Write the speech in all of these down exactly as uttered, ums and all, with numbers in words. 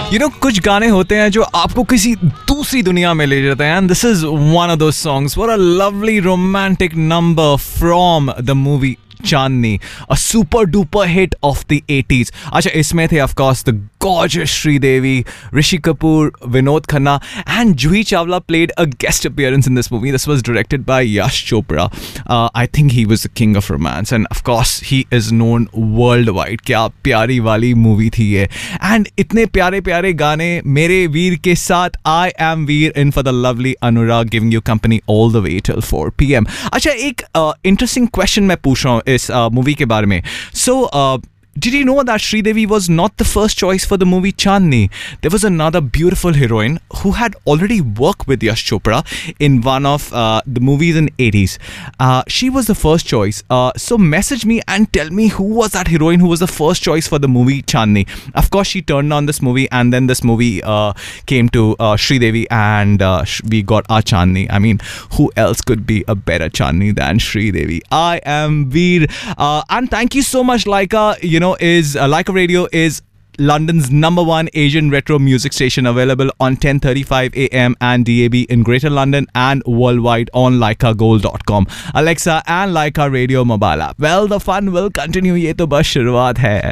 You know, कुछ गाने होते हैं जो आपको किसी दूसरी दुनिया में ले जाते हैं, and this is one of those songs. What a lovely romantic number from the movie Chandni, a super duper hit of the eighties. अच्छा, इसमें थे of course the gorgeous Sridevi, Rishi Kapoor, Vinod Khanna, and Juhi Chawla played a guest appearance in this movie. This was directed by Yash Chopra. Uh, I think he was the king of romance, and of course he is known worldwide. क्या प्यारी वाली movie थी ये, and इतने प्यारे प्यारे गाने मेरे वीर के साथ. I am Veer in for the lovely Anurag giving you company all the way till four p.m. अच्छा, एक interesting question मैं पूछ रहा हूँ इस मूवी के बारे में. So uh, did you know that Sridevi was not the first choice for the movie Chandni? There was another beautiful heroine who had already worked with Yash Chopra in one of uh, the movies in eighties. Uh, she was the first choice. Uh, so message me and tell me who was that heroine who was the first choice for the movie Chandni. Of course, she turned on this movie, and then this movie uh, came to uh, Sridevi, and uh, we got our Chandni. I mean, who else could be a better Chandni than Sridevi? I am Veer, uh, and thank you so much, Laika. You know. Is uh, Laika Radio is London's number one Asian retro music station, available on ten thirty-five a.m. and D A B in Greater London and worldwide on Laika Gold dot com. Alexa and Laika Radio mobile app. Well, the fun will continue. ये तो बस शुरुआत है.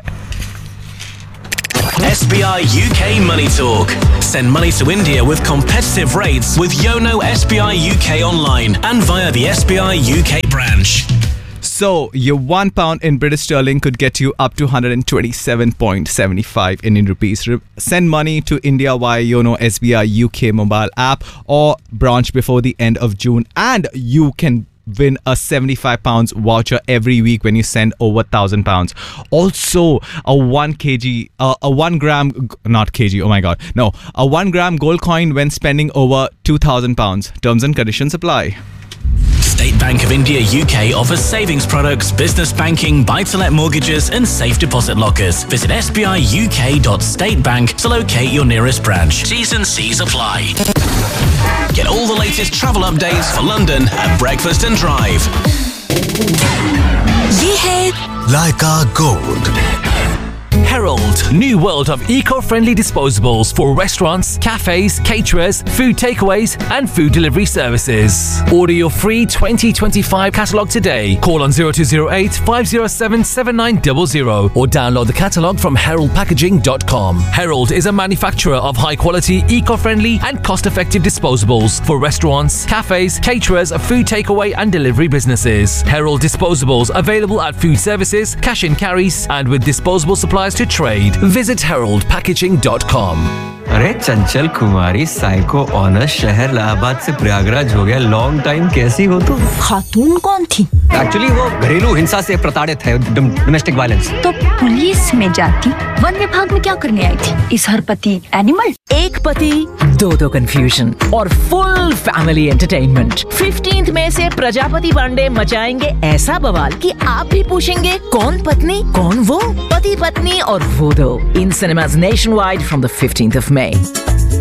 S B I U K Money Talk. Send money to India with competitive rates with Yono S B I U K online and via the S B I U K branch. So, your one pound in British sterling could get you up to one hundred twenty-seven point seven five Indian rupees. Re- send money to India via Yono S B I U K mobile app or branch before the end of June, and you can win a seventy-five pounds voucher every week when you send over one thousand pounds. Also, a one kilogram, uh, a one gram, not kg, oh my god, no, a one gram gold coin when spending over two thousand pounds. Terms and conditions apply. State Bank of India U K offers savings products, business banking, buy-to-let mortgages and safe deposit lockers. Visit s b i u k dot state bank to locate your nearest branch. T's and C's apply. Get all the latest travel updates for London at Breakfast and Drive. ये है Laika Gold. Herald, new world of eco-friendly disposables for restaurants, cafes, caterers, food takeaways and food delivery services. Order your free twenty twenty-five catalogue today. Call on zero two zero eight, five zero seven, seven nine zero zero or download the catalogue from herald packaging dot com. Herald is a manufacturer of high-quality, eco-friendly and cost-effective disposables for restaurants, cafes, caterers, food takeaway and delivery businesses. Herald disposables available at food services, cash and carries and with disposable supplies to trade. Visit herald packaging dot com. अरे चंचल कुमारी psycho honour शहर इलाहाबाद से प्रयागराज हो गया. Long time कैसी हो तुम? खातून कौन थी? एक्चुअली वो घरेलू हिंसा से प्रताड़ित है, डोमेस्टिक वायलेंस. तो पुलिस में जाती, वन विभाग में क्या करने आई थी? इस हर पति एनिमल. एक पति दो दो कंफ्यूजन और फुल फैमिली एंटरटेनमेंट. फिफ्टींथ में से प्रजापति पांडे मचाएंगे ऐसा बवाल कि आप भी पूछेंगे कौन पत्नी कौन वो. पति पत्नी और वो दो इन cinemas nationwide from the fifteenth of May.